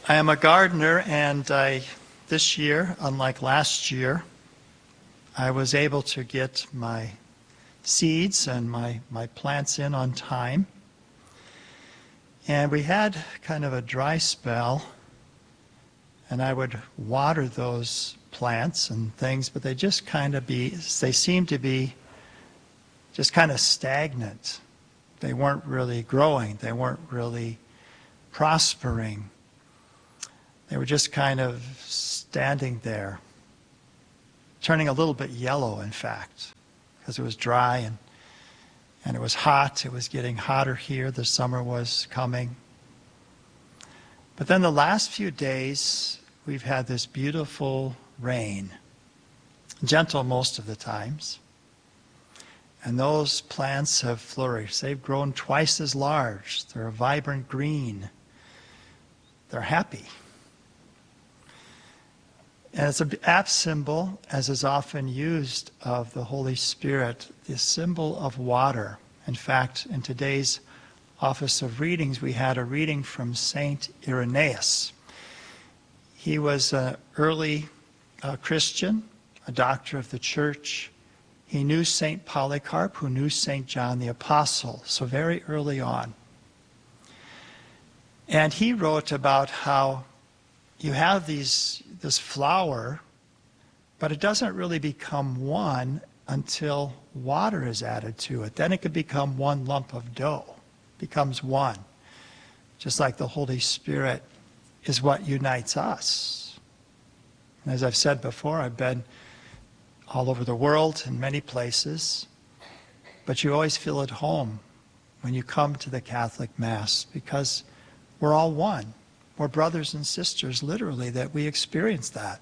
I am a gardener, and this year, unlike last year, I was able to get my seeds and my plants in on time. And we had kind of a dry spell, and I would water those plants and things, but they seemed to be just kind of stagnant. They weren't really growing. They weren't really prospering. They were just kind of standing there, turning a little bit yellow, in fact, because it was dry and it was hot. It was getting hotter here. The summer was coming. But then the last few days, we've had this beautiful rain, gentle most of the times. And those plants have flourished. They've grown twice as large. They're a vibrant green. They're happy. And it's an apt symbol, as is often used, of the Holy Spirit, the symbol of water. In fact, in today's Office of Readings, we had a reading from Saint Irenaeus. He was an early Christian, a doctor of the church. He knew Saint Polycarp, who knew Saint John the Apostle, so very early on. And he wrote about how you have this flower, but it doesn't really become one until water is added to it. Then it can become one lump of dough, becomes one. Just like the Holy Spirit is what unites us. And as I've said before, I've been all over the world in many places, but you always feel at home when you come to the Catholic Mass because we're all one. We're brothers and sisters, literally, that we experience that.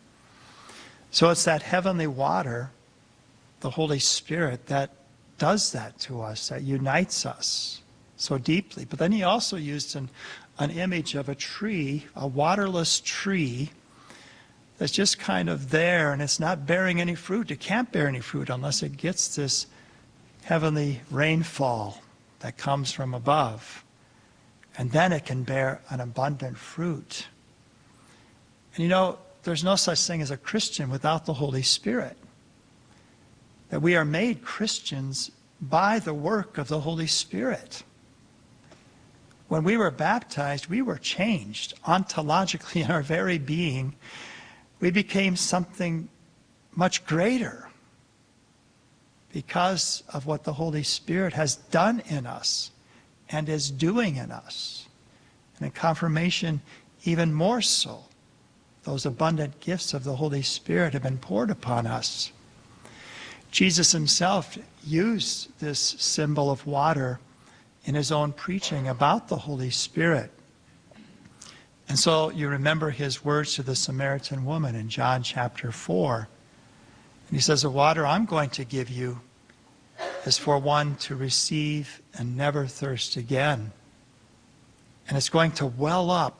So it's that heavenly water, the Holy Spirit, that does that to us, that unites us so deeply. But then he also used an image of a tree, a waterless tree, that's just kind of there, and it's not bearing any fruit. It can't bear any fruit unless it gets this heavenly rainfall that comes from above. And then it can bear an abundant fruit. And you know, there's no such thing as a Christian without the Holy Spirit. That we are made Christians by the work of the Holy Spirit. When we were baptized, we were changed ontologically in our very being. We became something much greater because of what the Holy Spirit has done in us and is doing in us. And in confirmation, even more so. Those abundant gifts of the Holy Spirit have been poured upon us. Jesus himself used this symbol of water in his own preaching about the Holy Spirit. And so you remember his words to the Samaritan woman in John chapter 4. And he says, the water I'm going to give you is for one to receive and never thirst again. And it's going to well up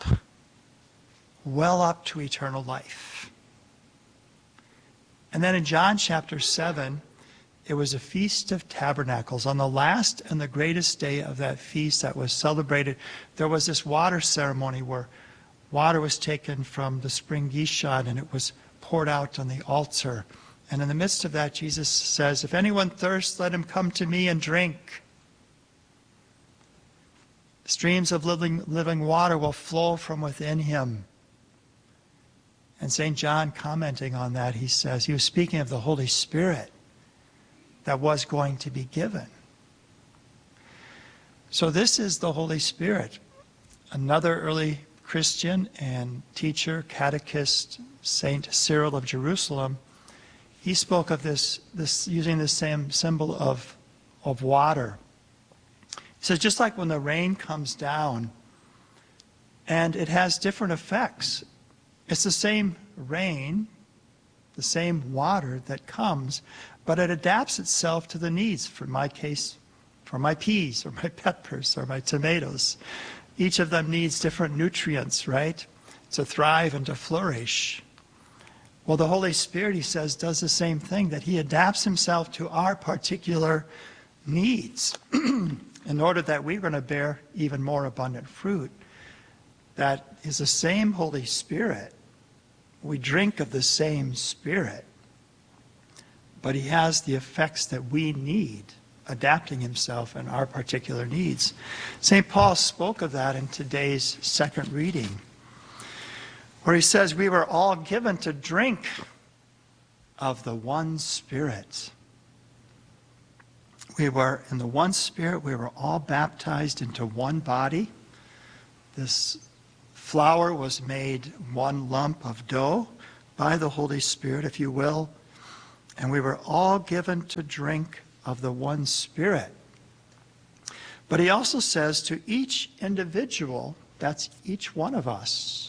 to eternal life. And then in John chapter 7, it was a Feast of Tabernacles. On the last and the greatest day of that feast that was celebrated, there was this water ceremony where water was taken from the spring Gishon and it was poured out on the altar. And in the midst of that, Jesus says, if anyone thirsts, let him come to me and drink. Streams of living water will flow from within him. And St. John, commenting on that, he says, he was speaking of the Holy Spirit that was going to be given. So this is the Holy Spirit. Another early Christian and teacher, catechist, St. Cyril of Jerusalem, he spoke of this using the same symbol of water. He says, just like when the rain comes down, and it has different effects. It's the same rain, the same water that comes, but it adapts itself to the needs, for my case, for my peas, or my peppers, or my tomatoes. Each of them needs different nutrients, right, to thrive and to flourish. Well, the Holy Spirit, he says, does the same thing, that he adapts himself to our particular needs in order that we're going to bear even more abundant fruit. that is the same Holy Spirit. We drink of the same Spirit, but he has the effects that we need, adapting himself in our particular needs. St. Paul spoke of that in today's second reading, where he says, we were all given to drink of the one Spirit. We were in the one Spirit, we were all baptized into one body. This flour was made one lump of dough by the Holy Spirit, if you will, and we were all given to drink of the one Spirit. But he also says to each individual, that's each one of us,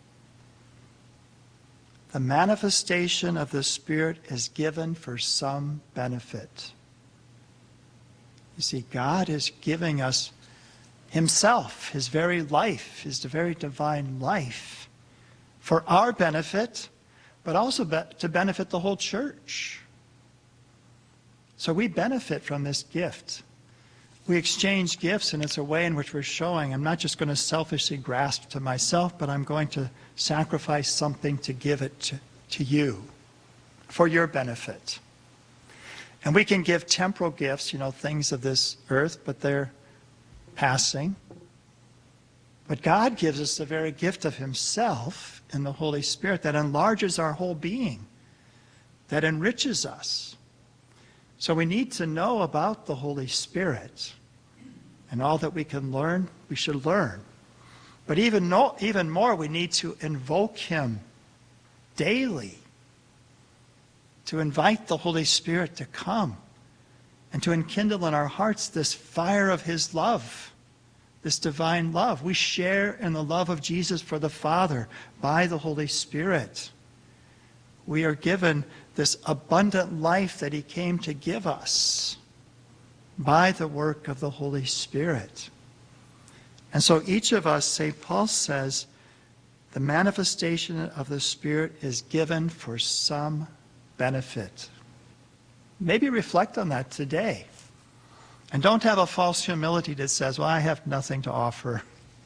the manifestation of the Spirit is given for some benefit. You see, God is giving us himself, his very life, his very divine life, for our benefit, but also to benefit the whole church. So we benefit from this gift. We exchange gifts, and it's a way in which we're showing I'm not just going to selfishly grasp to myself, but I'm going to sacrifice something to give it to you for your benefit. And we can give temporal gifts, things of this earth, but they're passing. But God gives us the very gift of himself in the Holy Spirit that enlarges our whole being, that enriches us. So we need to know about the Holy Spirit. And all that we can learn, we should learn. But even more, we need to invoke him daily, to invite the Holy Spirit to come and to enkindle in our hearts this fire of his love, this divine love. We share in the love of Jesus for the Father by the Holy Spirit. We are given this abundant life that he came to give us by the work of the Holy Spirit. And so each of us, St. Paul says, the manifestation of the Spirit is given for some benefit. Maybe reflect on that today. And don't have a false humility that says, well, I have nothing to offer.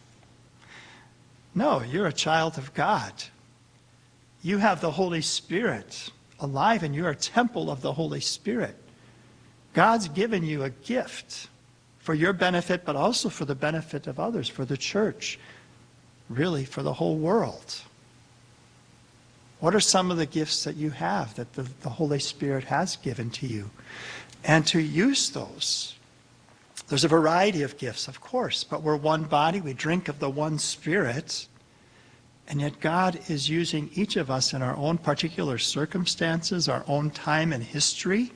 No, you're a child of God. You have the Holy Spirit alive, and you're a temple of the Holy Spirit. God's given you a gift for your benefit, but also for the benefit of others, for the church, really for the whole world. What are some of the gifts that you have that the Holy Spirit has given to you? And to use those. There's a variety of gifts, of course, but we're one body. We drink of the one Spirit. And yet God is using each of us in our own particular circumstances, our own time in history.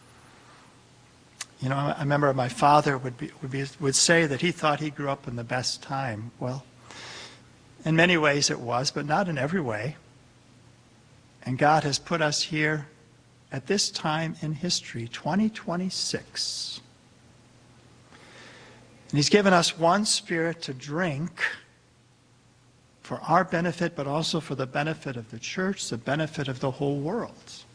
I remember my father would say that he thought he grew up in the best time. Well, in many ways it was, but not in every way. And God has put us here at this time in history, 2026. And he's given us one Spirit to drink for our benefit, but also for the benefit of the church, the benefit of the whole world.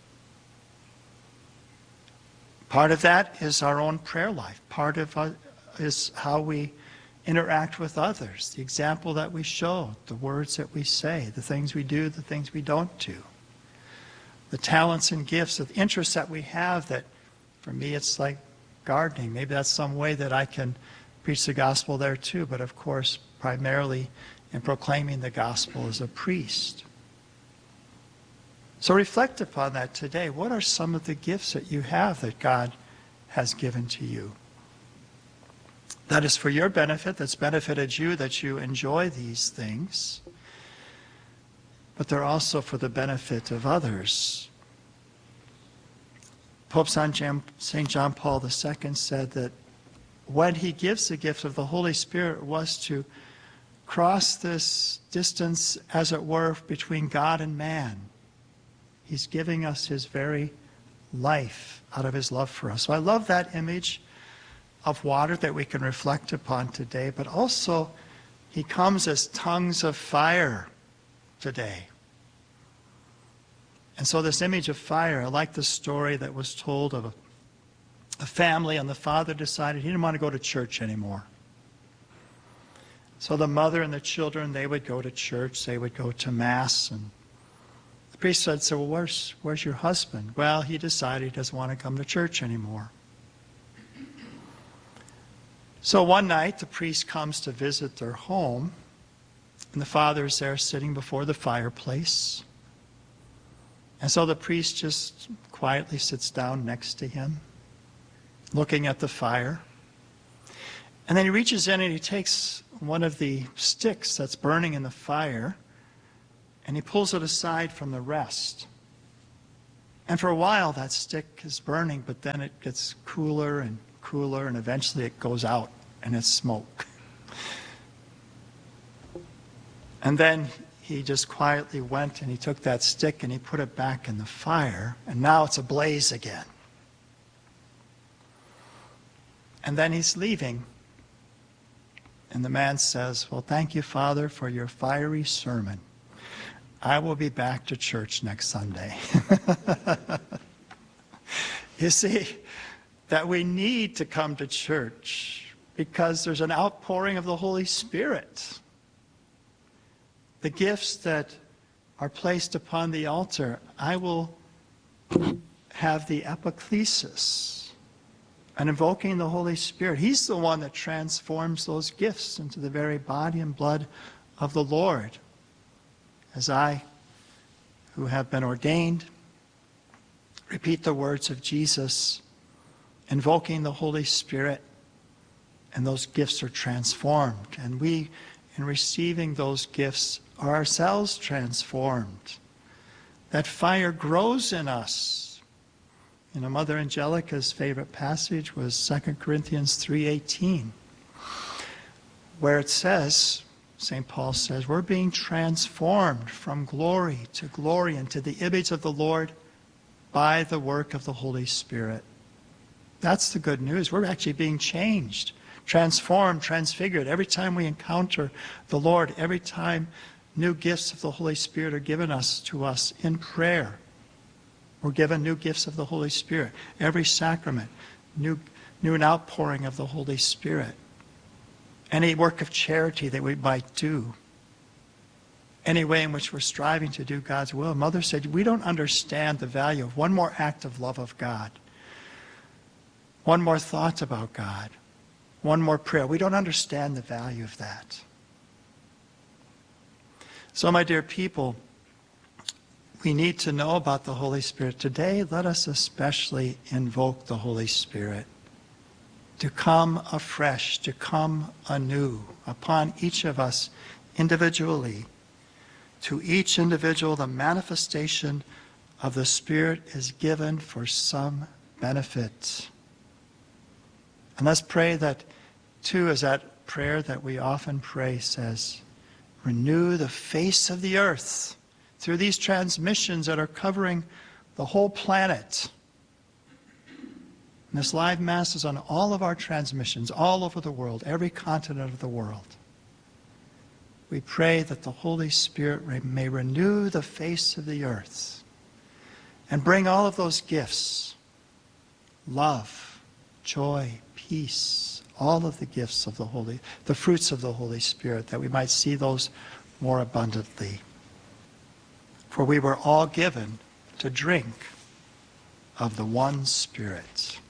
Part of that is our own prayer life. Part of it is how we interact with others, the example that we show, the words that we say, the things we do, the things we don't do, the talents and gifts, the interests that we have that, for me, it's like gardening. Maybe that's some way that I can preach the gospel there too, but of course, primarily in proclaiming the gospel as a priest. So reflect upon that today. What are some of the gifts that you have that God has given to you? That is for your benefit, that's benefited you, that you enjoy these things. But they're also for the benefit of others. Pope St. John Paul II said that when he gives the gift of the Holy Spirit was to cross this distance, as it were, between God and man. He's giving us his very life out of his love for us. So I love that image of water that we can reflect upon today, but also he comes as tongues of fire today. And so this image of fire, I like the story that was told of a family, and the father decided he didn't want to go to church anymore. So the mother and the children, they would go to church, they would go to Mass, and the priest said, so well, where's your husband? Well, he decided he doesn't want to come to church anymore. So one night, the priest comes to visit their home, and the father's there sitting before the fireplace. And so the priest just quietly sits down next to him, looking at the fire. And then he reaches in and he takes one of the sticks that's burning in the fire, and he pulls it aside from the rest. And for a while that stick is burning, but then it gets cooler and cooler, and eventually it goes out and it's smoke. And then he just quietly went and he took that stick and he put it back in the fire, and now it's ablaze again. And then he's leaving. And the man says, well, thank you, Father, for your fiery sermon. I will be back to church next Sunday. You see, that we need to come to church because there's an outpouring of the Holy Spirit. The gifts that are placed upon the altar, I will have the epiclesis, and invoking the Holy Spirit. He's the one that transforms those gifts into the very body and blood of the Lord. As I, who have been ordained, repeat the words of Jesus, invoking the Holy Spirit, and those gifts are transformed. And we, in receiving those gifts, are ourselves transformed. That fire grows in us. You know, Mother Angelica's favorite passage was 2 Corinthians 3:18, where it says, St. Paul says, we're being transformed from glory to glory into the image of the Lord by the work of the Holy Spirit. That's the good news. We're actually being changed, transformed, transfigured. Every time we encounter the Lord, every time new gifts of the Holy Spirit are given to us in prayer, we're given new gifts of the Holy Spirit. Every sacrament, new an outpouring of the Holy Spirit. Any work of charity that we might do. Any way in which we're striving to do God's will. Mother said, we don't understand the value of one more act of love of God. One more thought about God. One more prayer. We don't understand the value of that. So, my dear people, we need to know about the Holy Spirit. Today, let us especially invoke the Holy Spirit to come afresh, to come anew upon each of us individually. To each individual, the manifestation of the Spirit is given for some benefit. And let's pray that, too, as that prayer that we often pray says, renew the face of the earth. Through these transmissions that are covering the whole planet. And this live Mass is on all of our transmissions, all over the world, every continent of the world. We pray that the Holy Spirit may renew the face of the earth and bring all of those gifts, love, joy, peace, all of the gifts of the fruits of the Holy Spirit, that we might see those more abundantly. For we were all given to drink of the one Spirit.